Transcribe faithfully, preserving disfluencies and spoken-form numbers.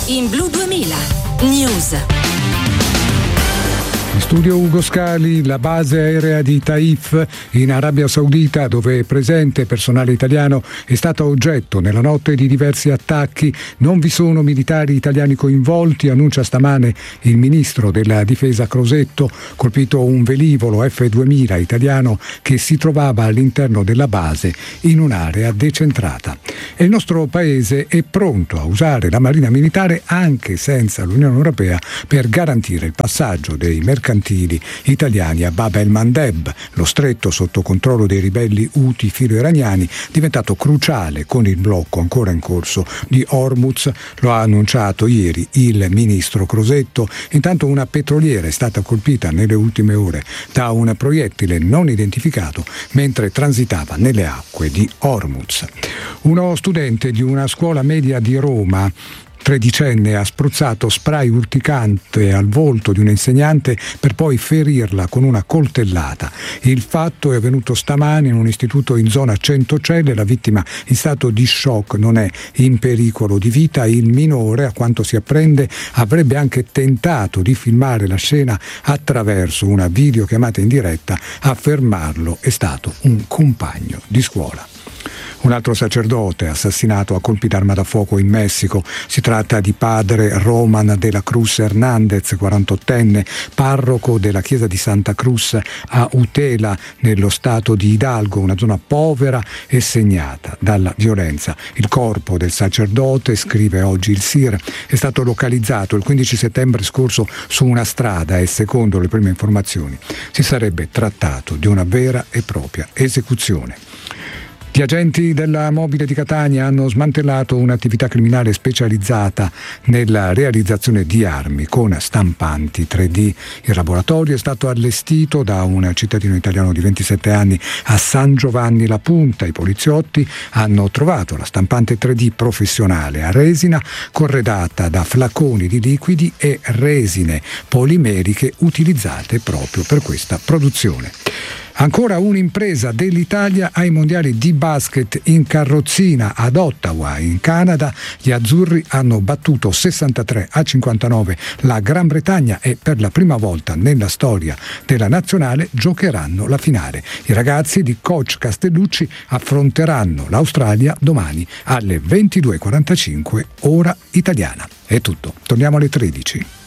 in Blu duemila News. In studio Ugo Scali. La base aerea di Taif in Arabia Saudita, dove è presente personale italiano, è stata oggetto nella notte di diversi attacchi. Non vi sono militari italiani coinvolti, annuncia stamane il ministro della difesa Crosetto. Colpito un velivolo F duemila italiano che si trovava all'interno della base in un'area decentrata. E il nostro paese è pronto a usare la Marina Militare anche senza l'Unione Europea per garantire il passaggio dei mercantili italiani a Bab el-Mandeb, lo stretto sotto controllo dei ribelli Houthi filo-iraniani, diventato cruciale con il blocco ancora in corso di Hormuz. Lo ha annunciato ieri il ministro Crosetto. Intanto una petroliera è stata colpita nelle ultime ore da un proiettile non identificato mentre transitava nelle acque di Hormuz. Uno studente di una scuola media di Roma, tredicenne, ha spruzzato spray urticante al volto di un insegnante per poi ferirla con una coltellata. Il fatto è avvenuto stamane in un istituto in zona Centocelle. La vittima in stato di shock non è in pericolo di vita. Il minore, a quanto si apprende, avrebbe anche tentato di filmare la scena attraverso una videochiamata in diretta. A fermarlo è stato un compagno di scuola. Un altro sacerdote assassinato a colpi d'arma da fuoco in Messico. Si tratta di padre Roman de la Cruz Hernandez, quarantottenne, parroco della chiesa di Santa Cruz a Utela, nello stato di Hidalgo, una zona povera e segnata dalla violenza. Il corpo del sacerdote, scrive oggi il S I R, è stato localizzato il quindici settembre scorso su una strada e, secondo le prime informazioni, si sarebbe trattato di una vera e propria esecuzione. Gli agenti della Mobile di Catania hanno smantellato un'attività criminale specializzata nella realizzazione di armi con stampanti tre D. Il laboratorio è stato allestito da un cittadino italiano di ventisette anni a San Giovanni La Punta. I poliziotti hanno trovato la stampante tre D professionale a resina corredata da flaconi di liquidi e resine polimeriche utilizzate proprio per questa produzione. Ancora un'impresa dell'Italia ai mondiali di basket in carrozzina ad Ottawa, in Canada. Gli azzurri hanno battuto sessantatré a cinquantanove la Gran Bretagna e per la prima volta nella storia della nazionale giocheranno la finale. I ragazzi di coach Castellucci affronteranno l'Australia domani alle ventidue e quarantacinque ora italiana. È tutto, torniamo alle tredici.